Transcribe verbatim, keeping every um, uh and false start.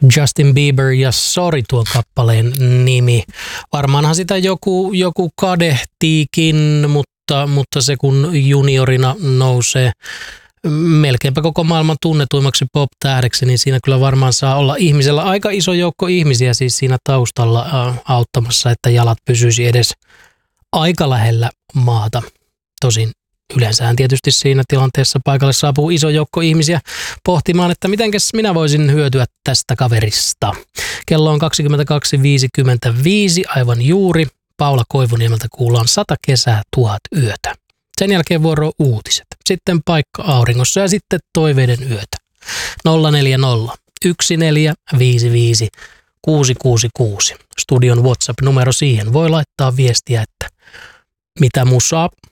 Justin Bieber ja Sorry tuon kappaleen nimi. Varmaanhan sitä joku, joku kadehtiikin, mutta, mutta se kun juniorina nousee melkeinpä koko maailman tunnetuimmaksi pop-tähdeksi, niin siinä kyllä varmaan saa olla ihmisellä aika iso joukko ihmisiä siis siinä taustalla äh, auttamassa, että jalat pysyisi edes aika lähellä maata. Tosin yleensähän tietysti siinä tilanteessa paikalle saapuu iso joukko ihmisiä pohtimaan, että mitenkäs minä voisin hyötyä tästä kaverista. Kello on kaksikymmentäkaksi viisikymmentäviisi aivan juuri. Paula Koivuniemeltä kuullaan sata kesää, tuhat yötä. Sen jälkeen vuoro uutiset. Sitten paikka auringossa ja sitten toiveiden yötä. nolla neljä nolla yksi neljä viisi viisi kuusi kuusi kuusi. Studion WhatsApp-numero siihen. Voi laittaa viestiä, että mitä musaa